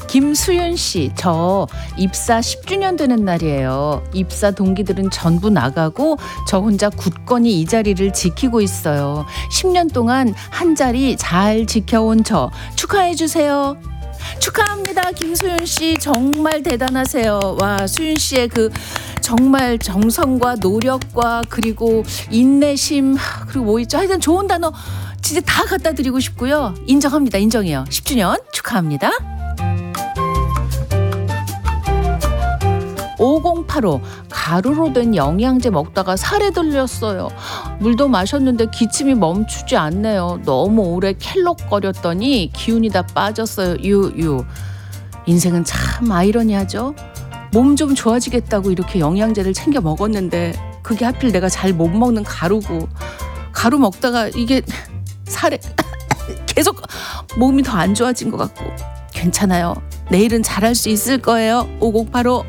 김수윤 씨, 저 입사 10주년 되는 날이에요. 입사 동기들은 전부 나가고 저 혼자 굳건히 이 자리를 지키고 있어요. 10년 동안 한 자리 잘 지켜온 저 축하해 주세요. 축하합니다, 김수윤 씨. 정말 대단하세요. 와, 수윤 씨의 그 정말 정성과 노력과 그리고 인내심 그리고 뭐 있죠? 하여튼 좋은 단어 진짜 다 갖다 드리고 싶고요. 인정합니다. 인정해요. 10주년 축하합니다. 5085 가루로 된 영양제 먹다가 살에 들렸어요. 물도 마셨는데 기침이 멈추지 않네요. 너무 오래 켈럭거렸더니 기운이 다 빠졌어요. 유유. 인생은 참 아이러니하죠. 몸 좀 좋아지겠다고 이렇게 영양제를 챙겨 먹었는데 그게 하필 내가 잘 못 먹는 가루고 가루 먹다가 이게 살에 계속 몸이 더 안 좋아진 것 같고 괜찮아요. 내일은 잘할 수 있을 거예요. 5085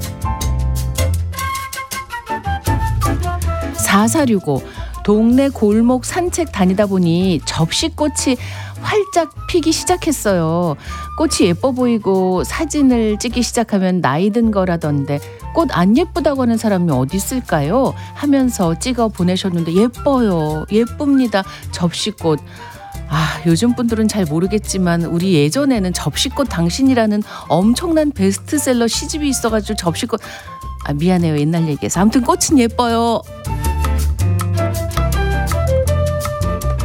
4465 동네 골목 산책 다니다 보니 접시꽃이 활짝 피기 시작했어요. 꽃이 예뻐 보이고 사진을 찍기 시작하면 나이 든 거라던데 꽃 안 예쁘다고 하는 사람이 어디 있을까요? 하면서 찍어 보내셨는데 예뻐요. 예쁩니다. 접시꽃. 아, 요즘 분들은 잘 모르겠지만 우리 예전에는 접시꽃 당신이라는 엄청난 베스트셀러 시집이 있어가지고 접시꽃 미안해요. 옛날 얘기해서. 아무튼 꽃은 예뻐요.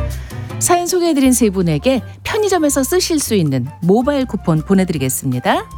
사연 소개해드린 세 분에게 편의점에서 쓰실 수 있는 모바일 쿠폰 보내드리겠습니다.